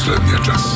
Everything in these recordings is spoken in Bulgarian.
последния час.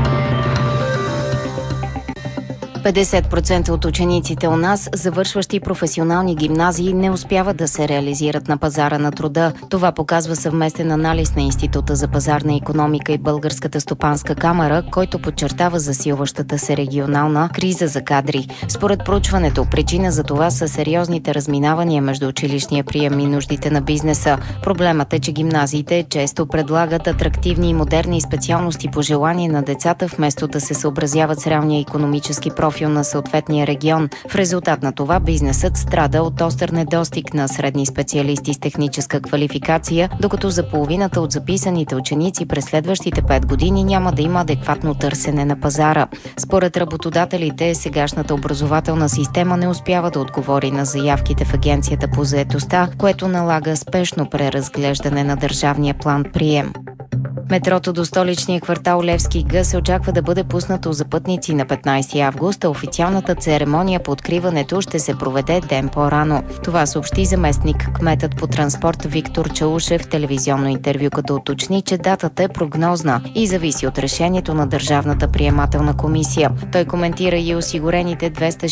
50% от учениците у нас, завършващи професионални гимназии, не успяват да се реализират на пазара на труда. Това показва съвместен анализ на Института за пазарна икономика и Българската стопанска камара, който подчертава засилващата се регионална криза за кадри. Според проучването, причина за това са сериозните разминавания между училищния прием и нуждите на бизнеса. Проблемът е, че гимназиите често предлагат атрактивни и модерни специалности по желание на децата, вместо да се съобразяват с реалния икономически профил на съответния регион. В резултат на това бизнесът страда от остър недостиг на средни специалисти с техническа квалификация, докато за половината от записаните ученици през следващите 5 години няма да има адекватно търсене на пазара. Според работодателите, сегашната образователна система не успява да отговори на заявките в Агенцията по заетостта, което налага спешно преразглеждане на държавния план прием. Метрото до столичния квартал Левски Г се очаква да бъде пуснато за пътници на 15 август, а официалната церемония по откриването ще се проведе ден по-рано. Това съобщи заместник кметът по транспорт Виктор Чаушев в телевизионно интервю, като уточни, че датата е прогнозна и зависи от решението на Държавната приемателна комисия. Той коментира и осигурените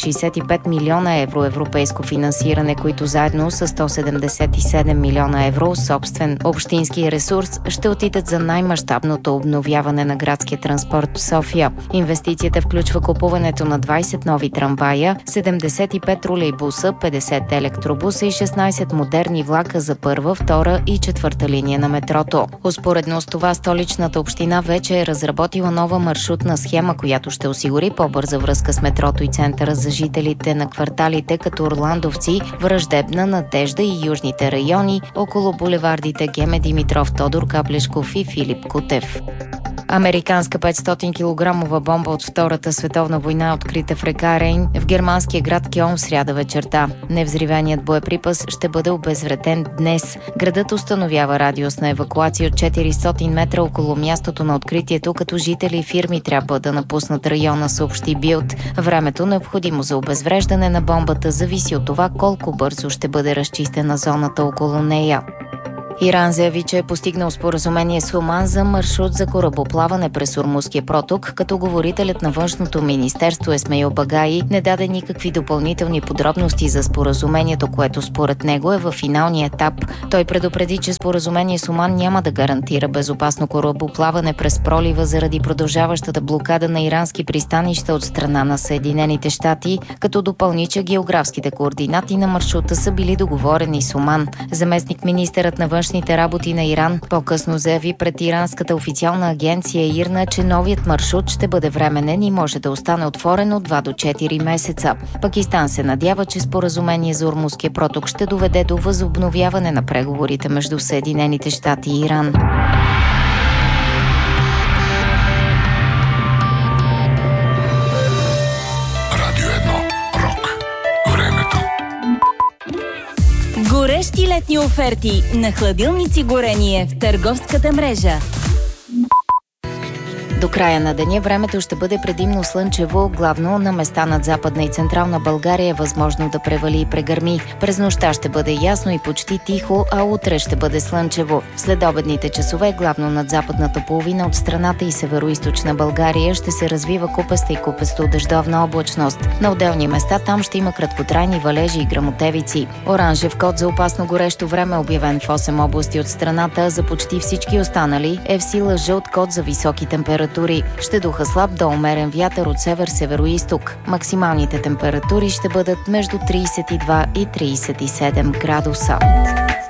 265 милиона евро европейско финансиране, които заедно с 177 милиона евро собствен общински ресурс ще отидат за най-мащабното обновяване на градския транспорт в София. Инвестицията включва купуването на 20 нови трамвая, 75 тролейбуса, 50 електробуса и 16 модерни влака за първа, втора и четвърта линия на метрото. Успоредно с това Столичната община вече е разработила нова маршрутна схема, която ще осигури по-бърза връзка с метрото и центъра за жителите на кварталите като Орландовци, Враждебна, Надежда и южните райони около булевардите Геме Димитров, Тодор Каблешков и Филип Кутев. Американска 500-килограмова бомба от Втората световна война, открита в река Рейн в германския град Кьолн в сряда вечерта. Невзривеният боеприпас ще бъде обезвреден днес. Градът установява радиус на евакуация от 400 метра около мястото на откритието, като жители и фирми трябва да напуснат района, съобщи Билд. Времето необходимо за обезвреждане на бомбата зависи от това колко бързо ще бъде разчистена зоната около нея. Иран заяви, че е постигнал споразумение с Оман за маршрут за корабоплаване през Ормузския проток, като говорителят на външното министерство Есмеил Багаи не даде никакви допълнителни подробности за споразумението, което според него е в финалния етап. Той предупреди, че споразумение с Оман няма да гарантира безопасно корабоплаване през пролива заради продължаващата блокада на ирански пристанища от страна на Съединените щати, като допълни, че географските координати на маршрута са били договорени с Оман. Заместник министърът на външните работи на Иран по-късно заяви пред иранската официална агенция ИРНА, че новият маршрут ще бъде временен и може да остане отворен от 2 до 4 месеца. Пакистан се надява, че споразумение за Ормузския проток ще доведе до възобновяване на преговорите между Съединените щати и Иран. Горещи летни оферти на хладилници Горение в търговската мрежа. До края на деня времето ще бъде предимно слънчево, главно на места над Западна и Централна България е възможно да превали и прегърми. През нощта ще бъде ясно и почти тихо, а утре ще бъде слънчево. След обедните часове, главно над западната половина от страната и североизточна България, ще се развива купеста и купесто-дъждовна облачност. На отделни места там ще има краткотрайни валежи и гръмотевици. Оранжев код за опасно горещо време, обявен в 8 области от страната, за почти всички останали е в сила жълт код за високи температури. Ще духа слаб до умерен вятър от север-североизток. Максималните температури ще бъдат между 32 и 37 градуса.